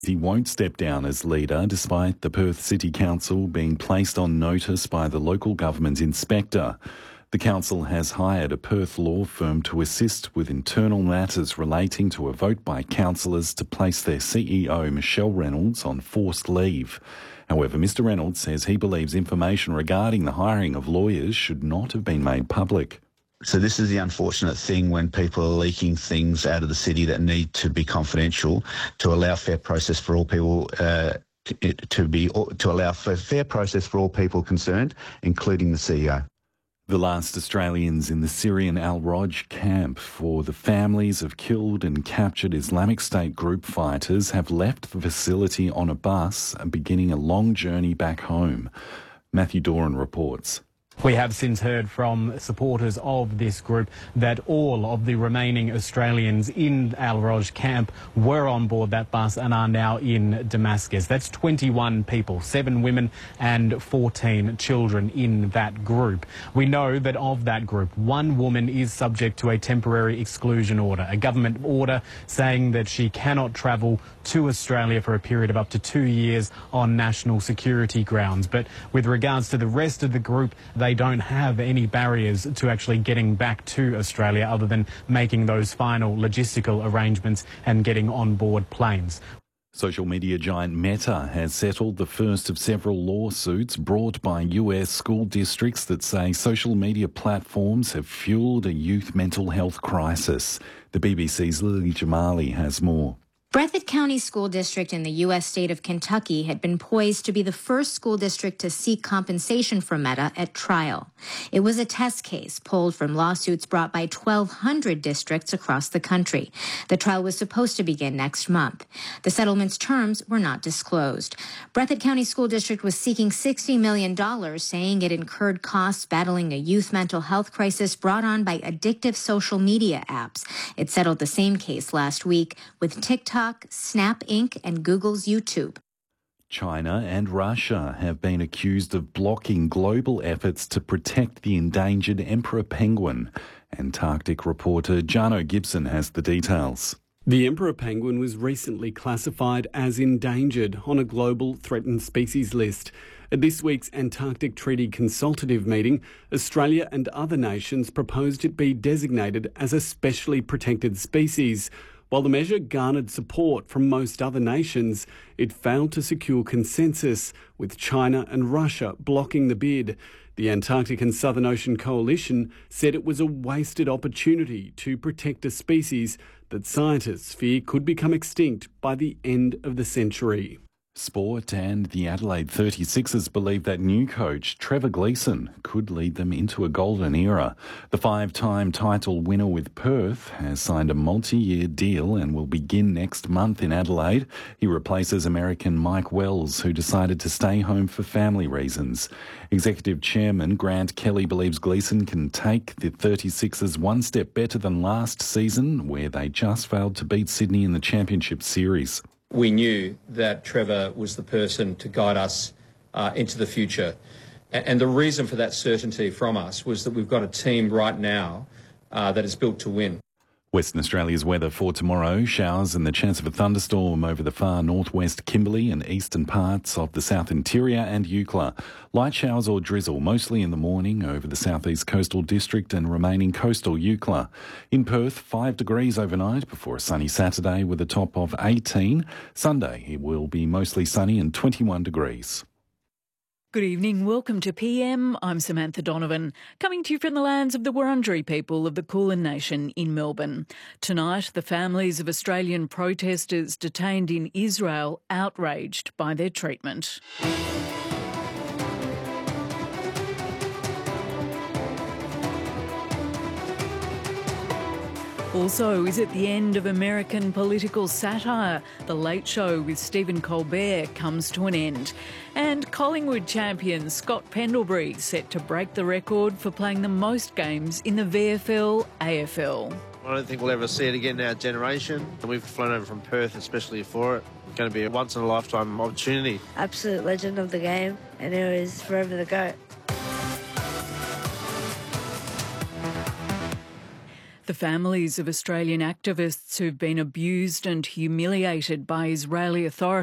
He won't step down as leader despite the Perth City Council being placed on notice by the local government inspector. The council has hired a Perth law firm to assist with internal matters relating to a vote by councillors to place their CEO, Michelle Reynolds, on forced leave. However, Mr Reynolds says he believes information regarding the hiring of lawyers should not have been made public. So this is the unfortunate thing when people are leaking things out of the city that need to be confidential to allow fair process for all people to allow for fair process for all people concerned, including the CEO. The last Australians in the Syrian Al-Roj camp for the families of killed and captured Islamic State group fighters have left the facility on a bus, beginning a long journey back home. Matthew Doran reports. We have since heard from supporters of this group that all of the remaining Australians in Al-Roj camp were on board that bus and are now in Damascus. That's 21 people, 7 women and 14 children in that group. We know that of that group, 1 woman is subject to a temporary exclusion order, a government order saying that she cannot travel to Australia for a period of up to 2 years on national security grounds. But with regards to the rest of the group, they don't have any barriers to actually getting back to Australia other than making those final logistical arrangements and getting on board planes. Social media giant Meta has settled the first of several lawsuits brought by US school districts that say social media platforms have fueled a youth mental health crisis. The BBC's Lily Jamali has more. Breathitt County School District in the U.S. state of Kentucky had been poised to be the first school district to seek compensation from Meta at trial. It was a test case pulled from lawsuits brought by 1,200 districts across the country. The trial was supposed to begin next month. The settlement's terms were not disclosed. Breathitt County School District was seeking $60 million, saying it incurred costs battling a youth mental health crisis brought on by addictive social media apps. It settled the same case last week with TikTok, Snap Inc., and Google's YouTube. China and Russia have been accused of blocking global efforts to protect the endangered emperor penguin. Antarctic reporter Jarno Gibson has the details. The emperor penguin was recently classified as endangered on a global threatened species list. At this week's Antarctic Treaty Consultative meeting, Australia and other nations proposed it be designated as a specially protected species. While the measure garnered support from most other nations, it failed to secure consensus, with China and Russia blocking the bid. The Antarctic and Southern Ocean Coalition said it was a wasted opportunity to protect a species that scientists fear could become extinct by the end of the century. Sport and the Adelaide 36ers believe that new coach Trevor Gleeson could lead them into a golden era. The 5-time title winner with Perth has signed a multi-year deal and will begin next month in Adelaide. He replaces American Mike Wells, who decided to stay home for family reasons. Executive Chairman Grant Kelly believes Gleeson can take the 36ers one step better than last season, where they just failed to beat Sydney in the Championship Series. We knew that Trevor was the person to guide us into the future. And the reason for that certainty from us was that we've got a team right now that is built to win. Western Australia's weather for tomorrow: showers and the chance of a thunderstorm over the far northwest Kimberley and eastern parts of the south interior and Eucla. Light showers or drizzle, mostly in the morning over the southeast coastal district and remaining coastal Eucla. In Perth, 5 degrees overnight before a sunny Saturday with a top of 18. Sunday, it will be mostly sunny and 21 degrees. Good evening. Welcome to PM. I'm Samantha Donovan, coming to you from the lands of the Wurundjeri people of the Kulin Nation in Melbourne. Tonight, the families of Australian protesters detained in Israel outraged by their treatment. Also, is it the end of American political satire? The Late Show with Stephen Colbert comes to an end. And Collingwood champion Scott Pendlebury set to break the record for playing the most games in the VFL AFL. I don't think we'll ever see it again in our generation. We've flown over from Perth especially for it. It's going to be a once-in-a-lifetime opportunity. Absolute legend of the game, and it was forever the GOAT. The families of Australian activists who've been abused and humiliated by Israeli authorities